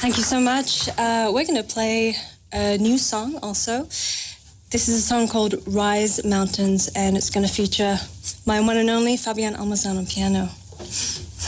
Thank you so much. We're going to play a new song also. This is a song called Rise Mountains, and it's going to feature my one and only Fabian Almazan on piano.